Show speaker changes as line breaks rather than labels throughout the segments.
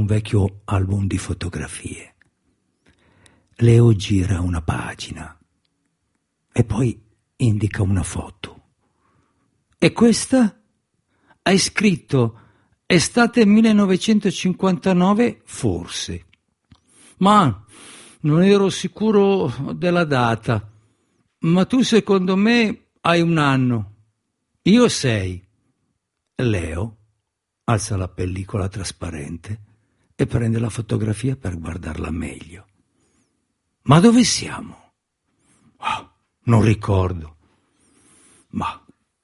un vecchio album di fotografie. Leo gira una pagina e poi indica una foto. E questa? Hai scritto estate 1959, forse. Ma non ero sicuro della data. Ma tu secondo me hai 1 anno. Io 6. Leo alza la pellicola trasparente e prende la fotografia per guardarla meglio. Ma dove siamo? Oh, non ricordo. Ma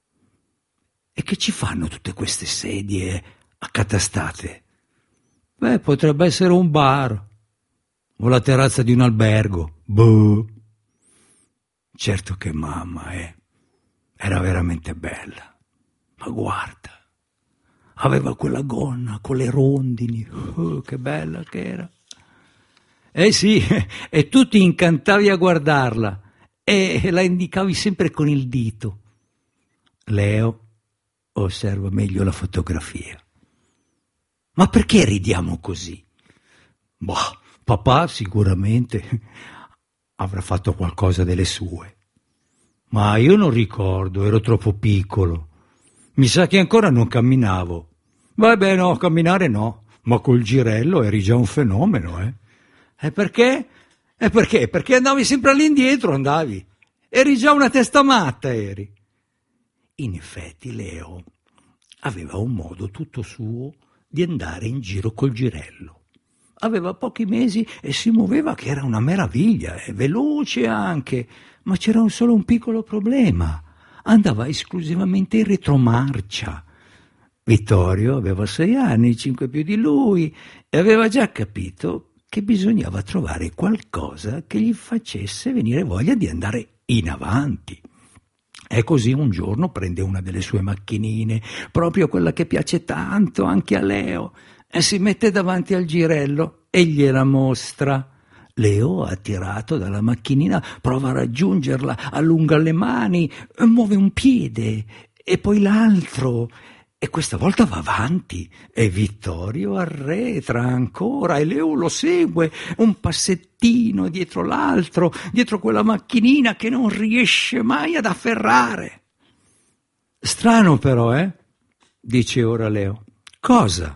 e che ci fanno tutte queste sedie accatastate? Beh, potrebbe essere un bar o la terrazza di un albergo. Boh. Certo che mamma era veramente bella. Ma guarda, aveva quella gonna con le rondini. Oh, che bella che era. Sì, e tu ti incantavi a guardarla e la indicavi sempre con il dito. Leo osserva meglio la fotografia. Ma perché ridiamo così? Boh, papà sicuramente avrà fatto qualcosa delle sue. Ma io non ricordo, ero troppo piccolo. Mi sa che ancora non camminavo. Vabbè, no, camminare no, ma col girello eri già un fenomeno, E perché? Perché andavi sempre all'indietro, andavi. Eri già una testa matta, eri. In effetti Leo aveva un modo tutto suo di andare in giro col girello. Aveva pochi mesi e si muoveva che era una meraviglia, veloce anche, ma c'era solo un piccolo problema. Andava esclusivamente in retromarcia. Vittorio aveva 6 anni, 5 più di lui, e aveva già capito che bisognava trovare qualcosa che gli facesse venire voglia di andare in avanti. E così un giorno prende una delle sue macchinine, proprio quella che piace tanto anche a Leo, e si mette davanti al girello e gliela mostra. Leo, attirato dalla macchinina, prova a raggiungerla, allunga le mani, muove un piede e poi l'altro, e questa volta va avanti, e Vittorio arretra ancora, e Leo lo segue, un passettino dietro l'altro, dietro quella macchinina che non riesce mai ad afferrare. Strano però, dice ora Leo. Cosa?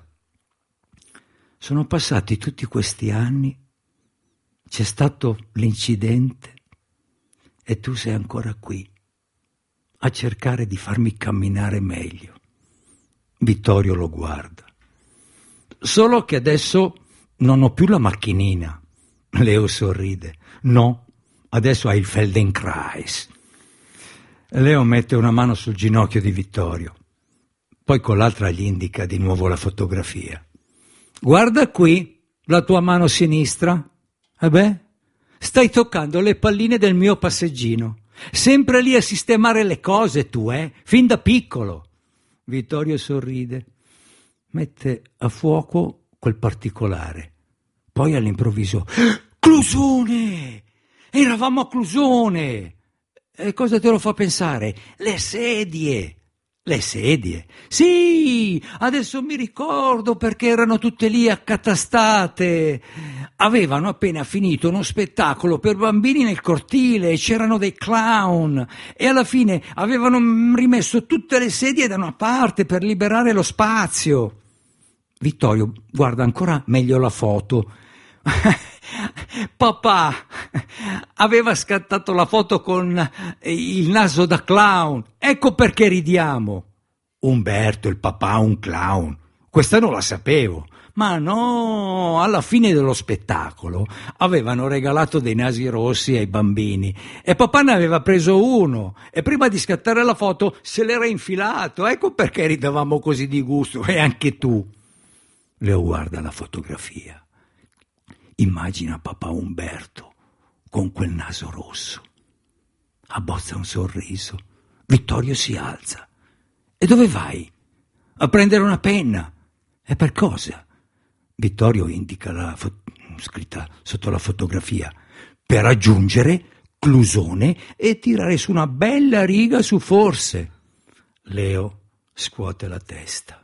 Sono passati tutti questi anni, c'è stato l'incidente, e tu sei ancora qui, a cercare di farmi camminare meglio. Vittorio lo guarda. Solo che adesso non ho più la macchinina. Leo sorride. No, adesso hai il Feldenkrais. Leo mette una mano sul ginocchio di Vittorio, poi con l'altra gli indica di nuovo la fotografia. Guarda qui, la tua mano sinistra. Stai toccando le palline del mio passeggino. Sempre lì a sistemare le cose tu, fin da piccolo. Vittorio sorride, mette a fuoco quel particolare. Poi all'improvviso, Clusone! Eravamo a Clusone! E cosa te lo fa pensare? Le sedie! Le sedie? Sì! Adesso mi ricordo perché erano tutte lì accatastate. Avevano appena finito uno spettacolo per bambini nel cortile e c'erano dei clown e alla fine avevano rimesso tutte le sedie da una parte per liberare lo spazio. Vittorio guarda ancora meglio la foto. Papà aveva scattato la foto con il naso da clown. Ecco perché ridiamo. Umberto, il papà, un clown. Questa non la sapevo. Ma no, alla fine dello spettacolo avevano regalato dei nasi rossi ai bambini e papà ne aveva preso uno e prima di scattare la foto se l'era infilato. Ecco perché ridavamo così di gusto, e anche tu. Leo guarda la fotografia. Immagina papà Umberto con quel naso rosso. Abbozza un sorriso. Vittorio si alza. E dove vai? A prendere una penna. E per cosa? Vittorio indica la scritta sotto la fotografia. Per aggiungere Clusone e tirare su una bella riga su forse. Leo scuote la testa.